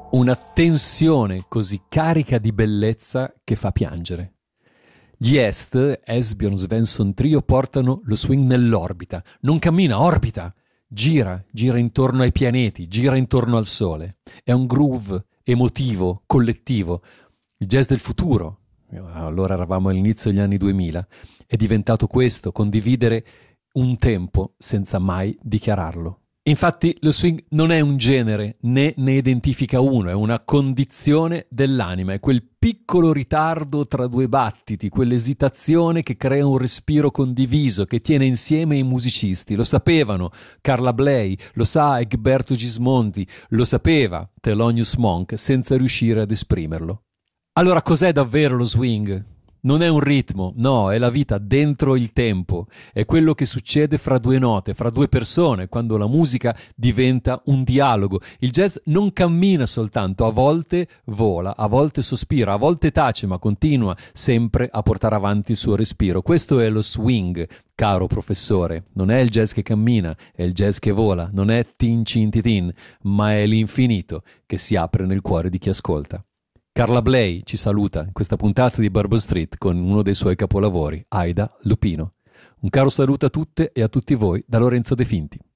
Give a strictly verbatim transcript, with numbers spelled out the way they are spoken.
Una tensione così carica di bellezza che fa piangere. Gli Est, Esbjörn Svensson Trio, portano lo swing nell'orbita. Non cammina, orbita! Gira, gira intorno ai pianeti, gira intorno al Sole. È un groove emotivo, collettivo. Il jazz del futuro, allora eravamo all'inizio degli anni duemila, è diventato questo, condividere un tempo senza mai dichiararlo. Infatti lo swing non è un genere, né ne identifica uno, è una condizione dell'anima, è quel piccolo ritardo tra due battiti, quell'esitazione che crea un respiro condiviso, che tiene insieme i musicisti. Lo sapevano Carla Bley, lo sa Egberto Gismonti, lo sapeva Thelonious Monk, senza riuscire ad esprimerlo. Allora cos'è davvero lo swing? Non è un ritmo, no, è la vita dentro il tempo, è quello che succede fra due note, fra due persone, quando la musica diventa un dialogo. Il jazz non cammina soltanto, a volte vola, a volte sospira, a volte tace, ma continua sempre a portare avanti il suo respiro. Questo è lo swing, caro professore. Non è il jazz che cammina, è il jazz che vola, non è tin cin ti tin, ma è l'infinito che si apre nel cuore di chi ascolta. Carla Bley ci saluta in questa puntata di Bourbon Street con uno dei suoi capolavori, Aida Lupino. Un caro saluto a tutte e a tutti voi da Lorenzo De Finti.